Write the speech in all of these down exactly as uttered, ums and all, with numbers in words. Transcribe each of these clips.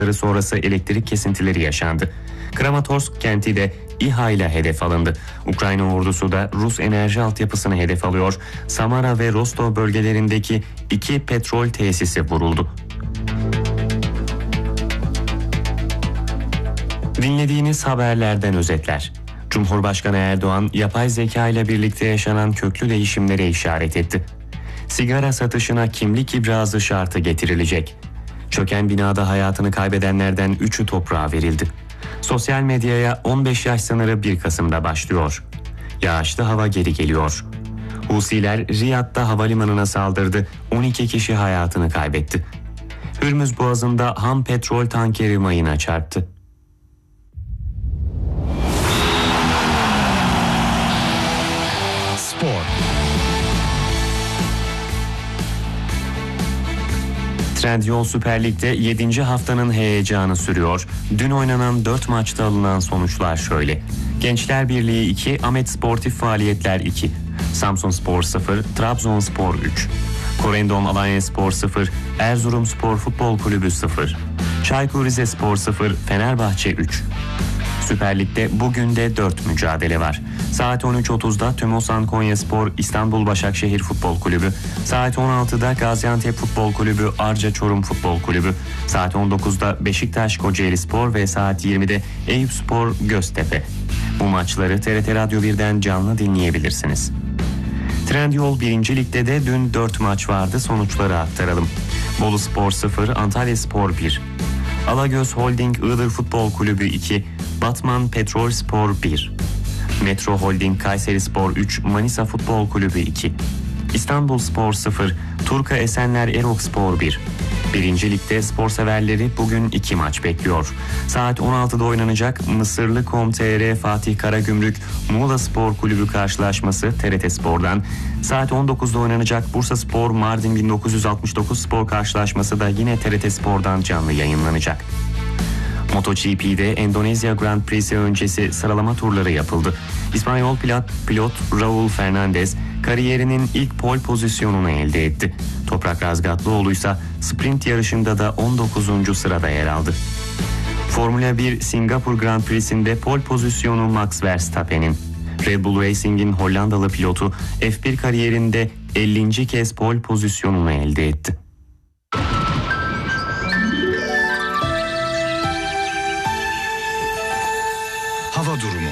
sonrası elektrik kesintileri yaşandı. Kramatorsk kenti de İHA ile hedef alındı. Ukrayna ordusu da Rus enerji altyapısını hedef alıyor. Samara ve Rostov bölgelerindeki iki petrol tesisi vuruldu. Dinlediğiniz haberlerden özetler. Cumhurbaşkanı Erdoğan, yapay zeka ile birlikte yaşanan köklü değişimlere işaret etti. Sigara satışına kimlik ibrazı şartı getirilecek. Çöken binada hayatını kaybedenlerden üçü toprağa verildi. Sosyal medyaya on beş yaş sınırı bir Kasım'da başlıyor. Yağışlı hava geri geliyor. Husiler Riyad'da havalimanına saldırdı, on iki kişi hayatını kaybetti. Hürmüz Boğazı'nda ham petrol tankeri mayına çarptı. Spor. Trendyol Süper Lig'de yedinci haftanın heyecanı sürüyor. Dün oynanan dört maçta alınan sonuçlar şöyle. Gençler Birliği iki, Ahmet Sportif Faaliyetler iki, Samsunspor sıfır, Trabzonspor üç, Korendon Alanyaspor sıfır, Erzurumspor Futbol Kulübü sıfır, Çaykur Rizespor sıfır, Fenerbahçe üç. Süper Lig'de bugün de dört mücadele var. Saat on üç otuzda Tümosan Konyaspor İstanbul Başakşehir Futbol Kulübü, saat on altıda Gaziantep Futbol Kulübü Arca Çorum Futbol Kulübü, saat on dokuzda Beşiktaş Kocaelispor ve saat yirmide Eyüpspor Göztepe. Bu maçları T R T Radyo birden canlı dinleyebilirsiniz. Trendyol birinci Lig'de de dün dört maç vardı, sonuçları aktaralım. Boluspor sıfır, Antalyaspor bir, Alagöz Holding Iğdır Futbol Kulübü iki, Batman Petrolspor bir, Metro Holding Kayserispor üç, Manisa Futbol Kulübü iki, İstanbulspor sıfır, Turka Esenler Erokspor bir. Birinci Lig'de spor severleri bugün iki maç bekliyor. Saat on altıda oynanacak Mısırlı nokta com nokta t r Fatih Karagümrük Muğla Spor Kulübü karşılaşması T R T Spor'dan. Saat on dokuzda oynanacak Bursaspor Mardin bin dokuz yüz altmış dokuz Spor karşılaşması da yine T R T Spor'dan canlı yayınlanacak. MotoGP'de Endonezya Grand Prix'si öncesi sıralama turları yapıldı. İspanyol pilot, pilot Raul Fernandez kariyerinin ilk pole pozisyonunu elde etti. Toprak Razgatlıoğlu ise sprint yarışında da on dokuzuncu sırada yer aldı. Formula bir Singapur Grand Prix'sinde pole pozisyonu Max Verstappen'in. Red Bull Racing'in Hollandalı pilotu F bir kariyerinde ellinci kez pole pozisyonunu elde etti. Hava durumu.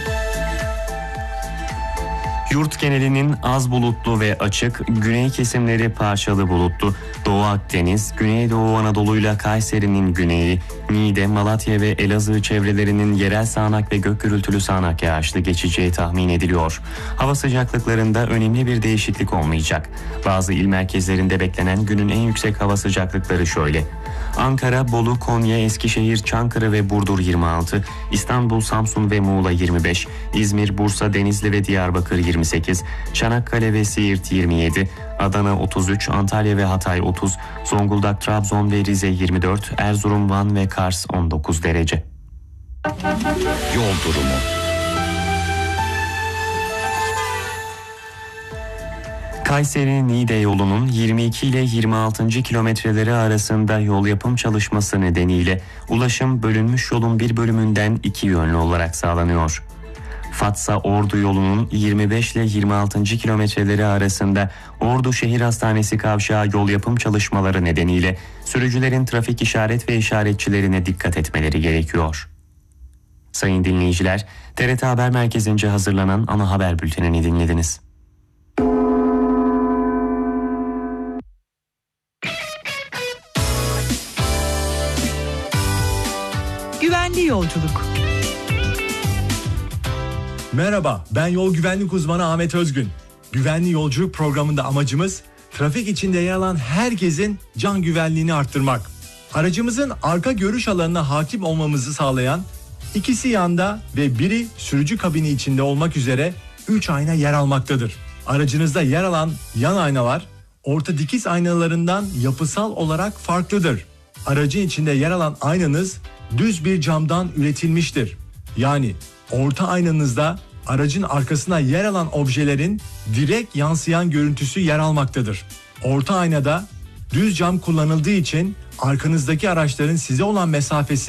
Yurt genelinin az bulutlu ve açık, güney kesimleri parçalı bulutlu, Doğu Akdeniz, Güneydoğu Anadolu'yla Kayseri'nin güneyi, Niğde, Malatya ve Elazığ çevrelerinin yerel sağanak ve gök gürültülü sağanak yağışlı geçeceği tahmin ediliyor. Hava sıcaklıklarında önemli bir değişiklik olmayacak. Bazı il merkezlerinde beklenen günün en yüksek hava sıcaklıkları şöyle: Ankara, Bolu, Konya, Eskişehir, Çankırı ve Burdur yirmi altı, İstanbul, Samsun ve Muğla yirmi beş, İzmir, Bursa, Denizli ve Diyarbakır yirmi sekiz, Çanakkale ve Siirt yirmi yedi, Adana otuz üç, Antalya ve Hatay otuz, Zonguldak, Trabzon ve Rize yirmi dört, Erzurum, Van ve Kars on dokuz derece. Yol durumu. Kayseri-Niğde yolunun yirmi iki ile yirmi altıncı kilometreleri arasında yol yapım çalışması nedeniyle ulaşım bölünmüş yolun bir bölümünden iki yönlü olarak sağlanıyor. Fatsa-Ordu yolunun yirmi beş ile yirmi altıncı kilometreleri arasında Ordu Şehir Hastanesi kavşağı yol yapım çalışmaları nedeniyle sürücülerin trafik işaret ve işaretçilerine dikkat etmeleri gerekiyor. Sayın dinleyiciler, T R T Haber Merkezi'nce hazırlanan ana haber bültenini dinlediniz. Güvenli yolculuk. Merhaba, ben yol güvenlik uzmanı Ahmet Özgün. Güvenli yolculuk programında amacımız trafik içinde yer alan herkesin can güvenliğini arttırmak. Aracımızın arka görüş alanına hakim olmamızı sağlayan ikisi yanda ve biri sürücü kabini içinde olmak üzere üç ayna yer almaktadır. Aracınızda yer alan yan aynalar orta dikiz aynalarından yapısal olarak farklıdır. Aracın içinde yer alan aynanız düz bir camdan üretilmiştir. Yani orta aynanızda aracın arkasına yer alan objelerin direkt yansıyan görüntüsü yer almaktadır. Orta aynada düz cam kullanıldığı için arkanızdaki araçların size olan mesafesi